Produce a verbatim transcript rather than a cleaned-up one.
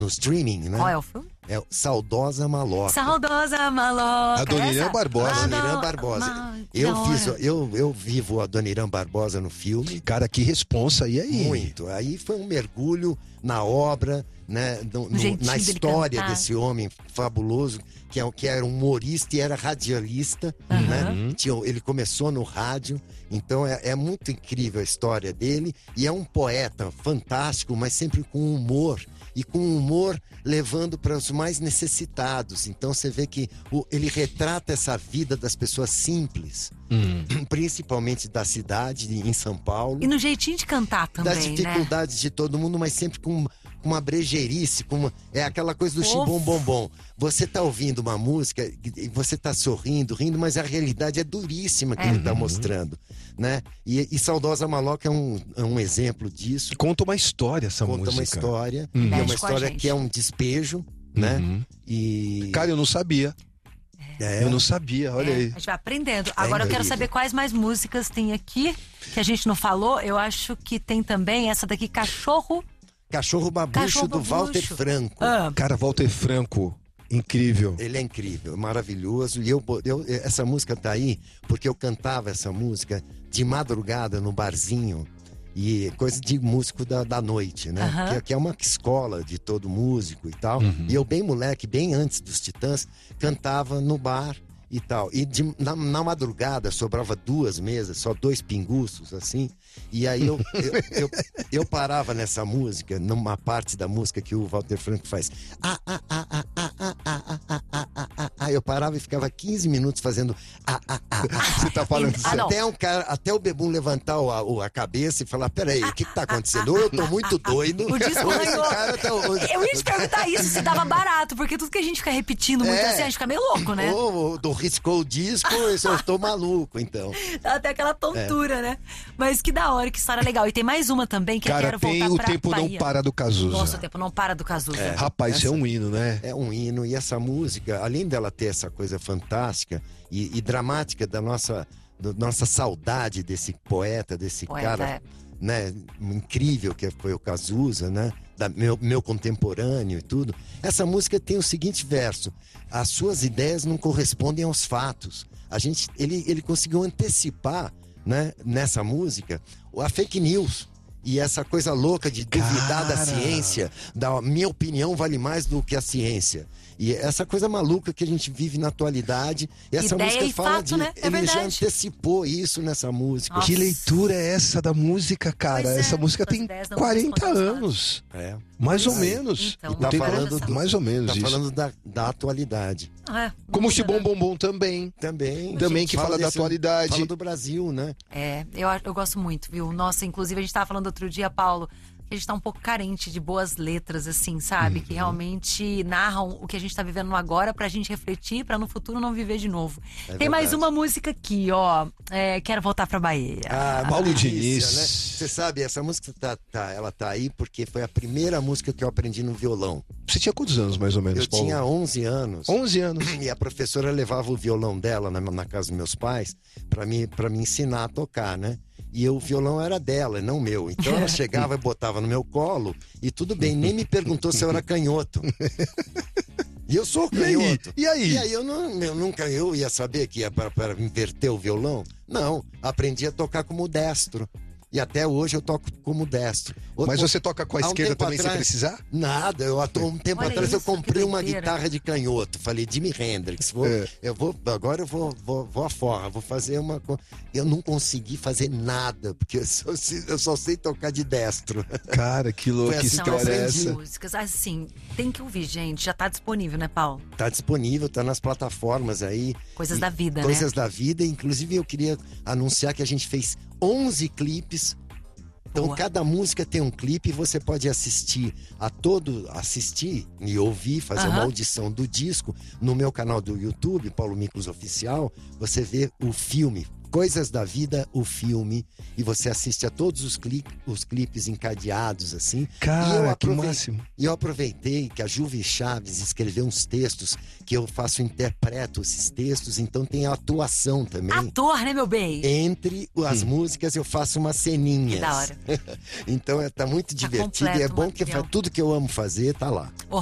no streaming, né? Qual é o filme? É Saudosa Maloca. Saudosa Maloca. Adoniran Barbosa. Adoniran Ado- Barbosa. Ma- Eu da fiz, hora. eu, eu vivo a Adoniran Barbosa no filme. Cara, que responsa, e aí? Muito. Aí foi um mergulho na obra, né, no- no- jeitinho na dele história cantar. desse homem fabuloso, que, é, o- que era humorista e era radialista, né? Tinha, ele começou no rádio, então é, é muito incrível a história dele, e é um poeta fantástico, mas sempre com humor, e com humor levando para os mais necessitados. Então você vê que o- ele retrata essa vida das pessoas simples, principalmente da cidade, em São Paulo, E no jeitinho de cantar também, das né? dificuldades de todo mundo, mas sempre com com uma brejeirice, com uma, é aquela coisa do Fofo. chibom bom bom. Você tá ouvindo uma música e você tá sorrindo, rindo, mas a realidade é duríssima que É. ele tá mostrando, né? E, e Saudosa Maloca é um, é um exemplo disso. Conta uma história essa Conta música. uma história, Hum. e é Mexe uma com a história gente. que é um despejo, né? Uhum. E Cara, eu não sabia. é, Eu não sabia, olha É, aí. a gente vai aprendendo. Agora eu quero incrível. saber quais mais músicas tem aqui que a gente não falou. Eu acho que tem também essa daqui, Cachorro. Cachorro Babucho Cachorro do Babucho. Walter Franco. Ah, Cara, Walter Franco, incrível. Ele é incrível, maravilhoso. E eu, eu, essa música tá aí porque eu cantava essa música de madrugada no barzinho. E coisa de músico da, da noite, né? Aham. Que, que é uma escola de todo músico e tal. E eu, bem moleque, bem antes dos Titãs, cantava no bar e tal. E de- na, na madrugada sobrava duas mesas, só dois pinguços, assim. E aí eu, eu, eu, eu parava nessa música, numa parte da música que o Walter Franco faz. Ah, ah, ah, ah, ah, ah, ah, ah, ah, ah, ah, ah, ah. Eu parava e ficava quinze minutos fazendo ah, ah, ah, ah. Você tá falando Ah, sério? não. Até, um cara, até o Bebum levantar o- a, o- a cabeça e falar: peraí, o que, que tá acontecendo? Ou eu tô muito doido. O disco ou esse ganhou. cara tá- ou- Eu ia te perguntar isso, se dava barato, porque tudo que a gente fica repetindo muito É. assim, a gente fica meio louco, né? Ou, ou do riscou o disco, eu só estou maluco, então. Dá até aquela tontura, né? Mas que da hora, que história legal. E tem mais uma também que eu Cara, quero tem voltar O pra Tempo Não Bahia. Para do Cazuza. Nossa, o tempo não para do Cazuza. Rapaz, isso é um hino, né? É um hino, e essa música, além dela ter essa coisa fantástica e, e dramática da nossa, da nossa saudade desse poeta, desse Poeta, cara, é. né, incrível que foi o Cazuza, né, da, meu, meu contemporâneo e tudo. Essa música tem o seguinte verso: as suas ideias não correspondem aos fatos. A gente, ele, ele conseguiu antecipar, né, nessa música, a fake news. E essa coisa louca de duvidar da Cara. ciência, da minha opinião vale mais do que a ciência. E essa coisa maluca que a gente vive na atualidade. E essa Ideia música e fala fato, de. né? É ele já verdade. antecipou isso nessa música. Nossa. Que leitura é essa da música, cara? Pois é, Essa música suas tem ideias não quarenta correspondem aos anos. É. Mais ou Pois é. menos. Então, O tá tempo- falando do- mais ou menos Tá isso. falando da, da atualidade. É, Como o muda, Chibom né? Bom Bom também. Também. Também que fala da desse- atualidade. Fala do Brasil, né? É, eu, a- eu gosto muito, viu? Nossa, inclusive a gente tava falando outro dia, Paulo, que a gente tá um pouco carente de boas letras, assim, sabe? Uhum. Que realmente narram o que a gente tá vivendo no agora pra gente refletir, pra no futuro não viver de novo. É Tem mais verdade. uma música aqui, ó. É, Quero Voltar pra Bahia. Ah, Paulo uma delícia, Diniz. né? Você sabe, essa música tá, tá, ela tá aí porque foi a primeira música que eu aprendi no violão. Você tinha quantos anos, mais ou menos, Eu Paulo? tinha onze anos. onze anos. E a professora levava o violão dela na, na casa dos meus pais pra me, pra me ensinar a tocar, né? E eu, o violão era dela, não meu. Então ela chegava e botava no meu colo e tudo bem, nem me perguntou se eu era canhoto. E eu sou E aí? canhoto. E aí? E aí eu, não, eu nunca eu ia saber que ia para, para inverter o violão. Não, aprendi a tocar como destro. E até hoje eu toco como destro. Outro- Mas você toca com a há um esquerda tempo também, se atrás- precisar? Nada, eu atu- um tempo Olha atrás eu isso, que comprei uma doideira. guitarra de canhoto. Falei, Jimi Hendrix, vou, É. eu vou, agora eu vou, vou, vou à forra, vou fazer uma. co- Eu não consegui fazer nada, porque eu só, se- eu só sei tocar de destro. Cara, que louco, Foi que assim São que eu história é aprendi. essa? músicas, assim, tem que ouvir, gente. Já tá disponível, né, Paulo? Tá disponível, tá nas plataformas aí. Coisas E- da vida, Coisas né? da vida. Inclusive, eu queria anunciar que a gente fez onze clipes. Então, Boa. cada música tem um clipe e você pode assistir a todo, assistir e ouvir, fazer uma Aham. audição do disco no meu canal do YouTube, Paulo Micos Oficial. Você vê o filme Coisas da Vida, o filme, e você assiste a todos os, cli os clipes encadeados, assim. Cara, e eu que aprovei- máximo. E eu aproveitei que a Juve Chaves escreveu uns textos que eu faço, interpreto esses textos, então tem a atuação também. Ator, né, meu bem? Entre as músicas eu faço umas ceninhas. Que da hora. Então é, tá muito divertido e é completo o bom que material. fa- tudo que eu amo fazer tá lá.